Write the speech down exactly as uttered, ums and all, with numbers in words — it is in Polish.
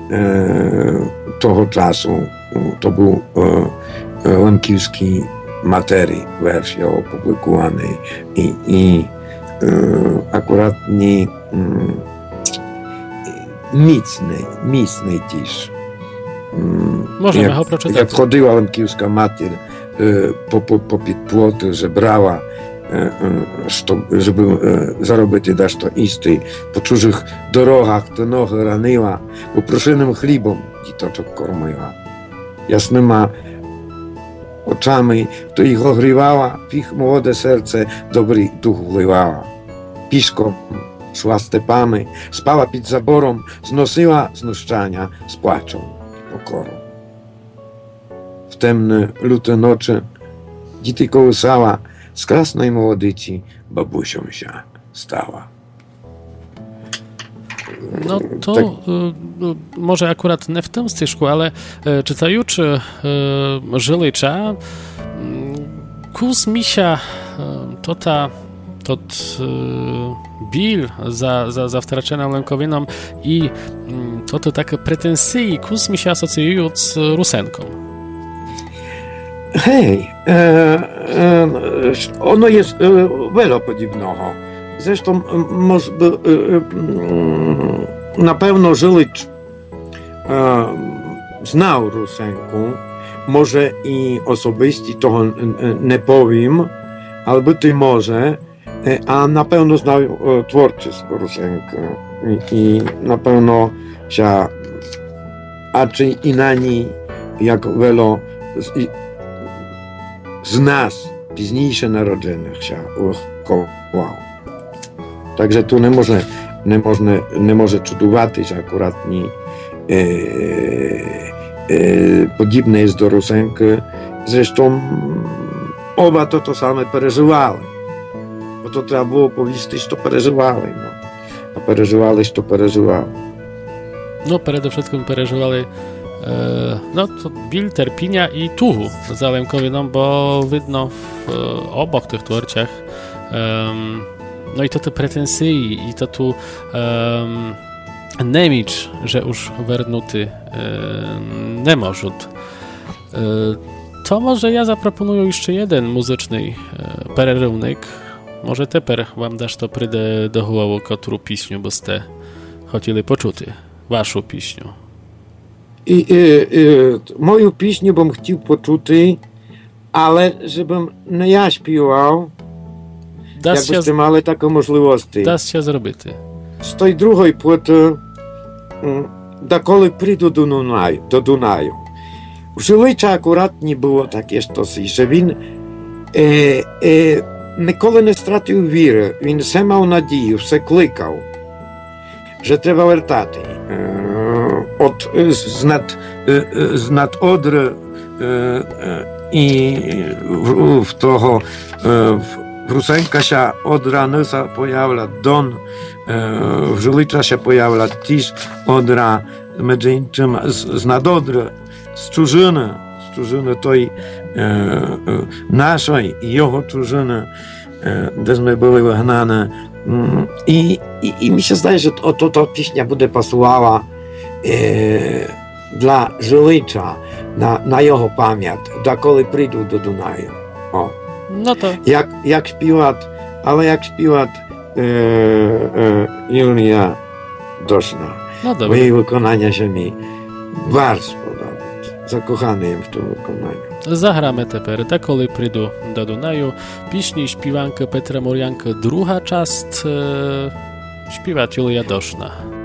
того часу. To był Лемківський матерій, версія опублікований. І, і akurat nie mocny, mocny też. Możemy jak, go przeczytać. Jak chodziła Lękiewska mater po, po, po płoty, że brała, żeby zarobić dasz to isty, po cudzych drogach te nogi raniła, uproszonym chlebem dzieciaczek kormiła. Jasnyma oczami, to ich ogrzewała, w ich młode serce dobry duch wlewała. Piszką szła stepami, spała pod zaborą, znosiła znuszczania z płaczą i pokorą. W temne, lute nocy dzieci kołysała, z krasnej młodyci babusią się stała. No to tak. y, może akurat nie w tym styżku, ale y, czytajuczy y, Żylicza, y, kus misia y, to ta tot y, bil za, za, za wtraczoną Lękowiną i y, to to takie pretensje kus mi się asocjują z Rusenką. Hej, e, e, ono jest e, wiele podobnego. Zresztą może by, e, e, na pewno Żylicz e, znał Rusenkę, może i osobiście toho nie powiem, ale być może, e, a na pewno znał e, twórczość Rusenkę i, i na pewno się, a czy i na niej, jak wiele z, z nas, późniejsze narodzonych się uchował. Także tu nie może, nie można, nie może czudować, że akurat nie e, e, podobne jest do Rusenki. Zresztą oba to to same przeżywali. Bo to trzeba było powiedzieć, to przeżywali. No. A przeżywali, to przeżywali. No, przede wszystkim przeżywali no to bil terpienia i tuhu za Lękowiną, bo widno w obok tych twórciach um, no i to te pretensje i to tu um, nemicz, że już wernuty um, nie może. To może ja zaproponuję jeszcze jeden muzyczny pererunek. Może teper wam dasz to prydę do głowy kotru piśniu, bo ste chcieli poczuty waszą piśniu. I, i, i moją pieśnię bym chciał poczuty, ale żebym nie ja śpiewał, jakby z tym, ale taką możliwości. Da się zrobić. Z tej drugiej płyty, dokąd przyjdę do Dunaju, do Dunaju. W Żyliczu akurat nie było takie sztosy, że on e, e, nikogo nie stracił wiary, on se miał nadzieję, se klikał, że trzeba wracać. Od, z, nad, z nad Odry i w, w toho w Rusenka się Odra Nysa pojawia Don, w Żylicza się pojawia też Odra, między innymi z, z nad Odry, z Czużyny, z Czużyny tej naszej i jego Czużyny, gdyśmy byli wygnane. I, i, i mi się zdaje, że to, to, to pieśnia będzie pasowała e, dla Żylicza na, na jego pamięć, dokąd przyjdą do Dunaju. O. No to... Jak, jak śpiewać, ale jak śpiewać e, e, Julia Doszna. No dobra. Bo jej wykonania się mi bardzo podoba. Zakochany jestem w tym wykonaniu. Zagramy teper, dokąd przyjdą do Dunaju. Piśni śpiewanka Petra Morianka, druga część, e, śpiewać Julia Doszna.